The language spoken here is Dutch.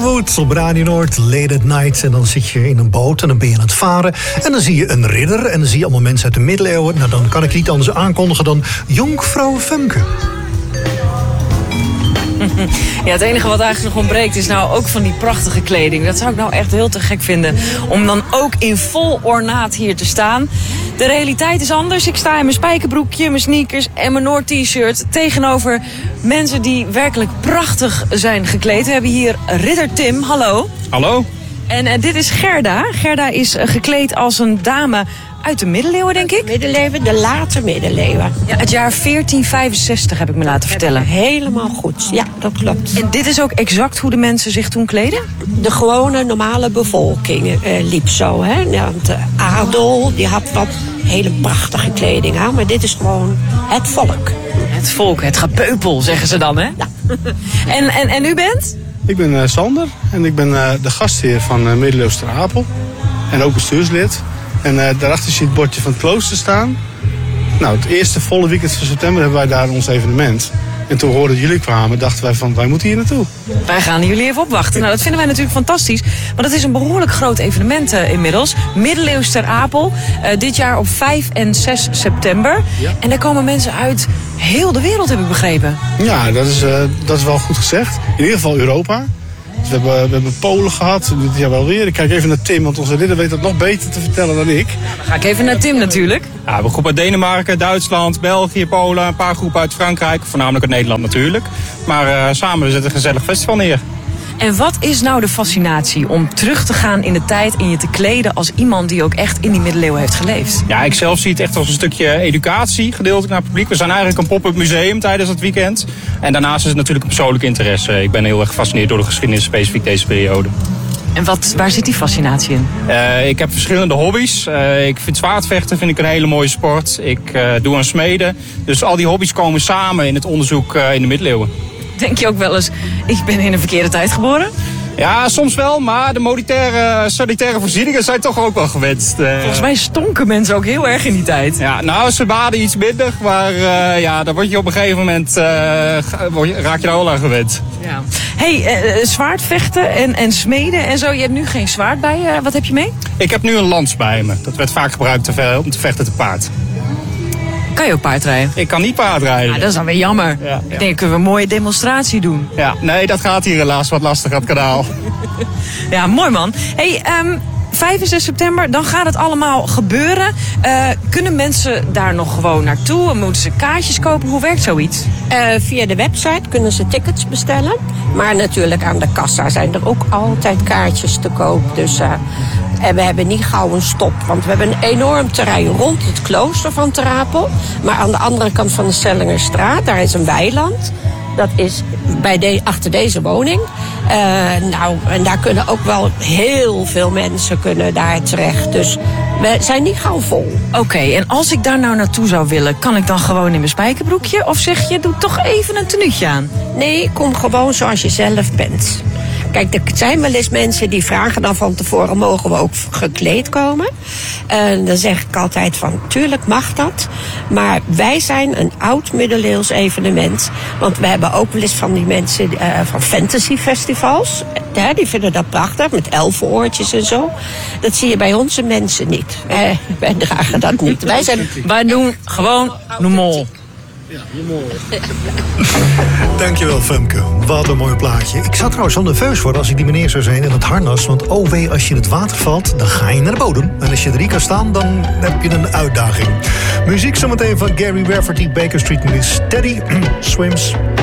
Underwood op Radio Noord, Late at Night. En dan zit je in een boot en dan ben je aan het varen. En dan zie je een ridder en dan zie je allemaal mensen uit de middeleeuwen. Nou, dan kan ik niet anders aankondigen dan Jonkvrouw Femke. Ja, het enige wat eigenlijk nog ontbreekt is nou ook van die prachtige kleding. Dat zou ik nou echt heel te gek vinden. Om dan ook in vol ornaat hier te staan. De realiteit is anders. Ik sta in mijn spijkerbroekje, mijn sneakers en mijn Noord t-shirt. Tegenover mensen die werkelijk prachtig zijn gekleed. We hebben hier Ridder Tim. Hallo. Hallo. En dit is Gerda. Gerda is gekleed als een dame uit de middeleeuwen, denk ik? Middeleeuwen, de late middeleeuwen. Ja, het jaar 1465 heb ik me laten vertellen. Helemaal goed, ja, dat klopt. En dit is ook exact hoe de mensen zich toen kleden? De gewone, normale bevolking liep zo. Hè? Ja, want de adel, die had wat hele prachtige kleding aan. Maar dit is gewoon het volk. Het volk, het gepeupel, zeggen ze dan, hè? Ja. En u bent? Ik ben Sander en ik ben de gastheer van Middeleeuws Ter Apel. En ook bestuurslid. En daarachter zie je het bordje van het klooster staan. Nou, het eerste volle weekend van september hebben wij daar ons evenement. En toen hoorden jullie kwamen, dachten wij van, wij moeten hier naartoe. Wij gaan jullie even opwachten. Nou, dat vinden wij natuurlijk fantastisch. Want het is een behoorlijk groot evenement inmiddels. Middeleeuws Ter Apel. Dit jaar op 5 en 6 september. Ja. En daar komen mensen uit heel de wereld, heb ik begrepen. Ja, dat is wel goed gezegd. In ieder geval Europa. Dus we hebben Polen gehad, dit jaar wel weer. Ik kijk even naar Tim, want onze ridder weet dat nog beter te vertellen dan ik. Dan ga ik even naar Tim natuurlijk. Ja, we hebben groepen uit Denemarken, Duitsland, België, Polen, een paar groepen uit Frankrijk. Voornamelijk uit Nederland natuurlijk. Maar samen zetten een gezellig festival neer. En wat is nou de fascinatie om terug te gaan in de tijd en je te kleden als iemand die ook echt in die middeleeuwen heeft geleefd? Ja, ik zelf zie het echt als een stukje educatie, gedeeltelijk naar het publiek. We zijn eigenlijk een pop-up museum tijdens het weekend. En daarnaast is het natuurlijk een persoonlijk interesse. Ik ben heel erg gefascineerd door de geschiedenis, specifiek deze periode. En waar zit die fascinatie in? Ik heb verschillende hobby's. Ik vind zwaardvechten vind ik een hele mooie sport. Ik doe aan smeden. Dus al die hobby's komen samen in het onderzoek in de middeleeuwen. Denk je ook wel eens, ik ben in een verkeerde tijd geboren? Ja, soms wel, maar de sanitaire voorzieningen zijn toch ook wel gewenst. Volgens mij stonken mensen ook heel erg in die tijd. Ja, nou, ze baden iets minder, maar daar word je op een gegeven moment, raak je daar wel aan gewend. Ja. Hey, zwaardvechten en smeden en zo, je hebt nu geen zwaard bij je. Wat heb je mee? Ik heb nu een lans bij me. Dat werd vaak gebruikt om te vechten te paard. Kan je ook paardrijden? Ik kan niet paardrijden. Ah, dat is dan weer jammer. Ja. Ik denk, kunnen we een mooie demonstratie doen. Ja, nee, dat gaat hier helaas wat lastig aan het kanaal. Ja, mooi man. Hey, 5 en 6 september, dan gaat het allemaal gebeuren. Kunnen mensen daar nog gewoon naartoe? Moeten ze kaartjes kopen? Hoe werkt zoiets? Via de website kunnen ze tickets bestellen. Maar natuurlijk aan de kassa zijn er ook altijd kaartjes te koop. Dus en we hebben niet gauw een stop. Want we hebben een enorm terrein rond het klooster van Ter Apel. Maar aan de andere kant van de Stellingerstraat, daar is een weiland. Dat is achter deze woning. En daar kunnen ook wel heel veel mensen daar terecht. Dus we zijn niet gauw vol. Oké, en als ik daar nou naartoe zou willen, kan ik dan gewoon in mijn spijkerbroekje? Of zeg je, doe toch even een tenuutje aan? Nee, kom gewoon zoals je zelf bent. Kijk, er zijn wel eens mensen die vragen dan van tevoren, mogen we ook gekleed komen? Dan zeg ik altijd van, tuurlijk mag dat. Maar wij zijn een oud-middeleeuws evenement. Want we hebben ook wel eens van die mensen van fantasyfestivals. Die vinden dat prachtig, met elfenoortjes en zo. Dat zie je bij onze mensen niet. Wij dragen dat niet. Wij doen gewoon normaal. Ja, humor. Dankjewel Femke, wat een mooi plaatje. Ik zou trouwens wel nerveus worden als ik die meneer zou zijn in het harnas. Want oh wee, als je in het water valt, dan ga je naar de bodem. En als je er niet kan staan, dan heb je een uitdaging. Muziek zometeen van Gary Rafferty, Baker Street met Steady Swims.